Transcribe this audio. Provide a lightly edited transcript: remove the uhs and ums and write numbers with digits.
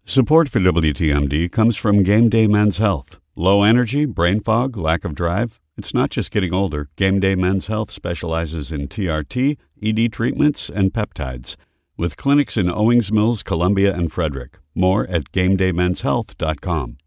Support for WTMD comes from Game Day Men's Health. Low energy, brain fog, lack of drive? It's not just getting older. Game Day Men's Health specializes in TRT, ED treatments, and peptides, with clinics in Owings Mills, Columbia, and Frederick. More at GameDayMen'sHealth.com.